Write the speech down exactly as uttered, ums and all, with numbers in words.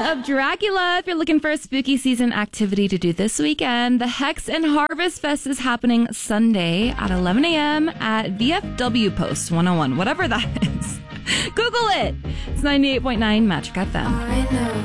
of Dracula. If you're looking for a spooky season activity to do this weekend, the Hex and Harvest Fest is happening Sunday at eleven a.m. at V F W Post one oh one, whatever that is. Google it. It's ninety-eight point nine Magic F M.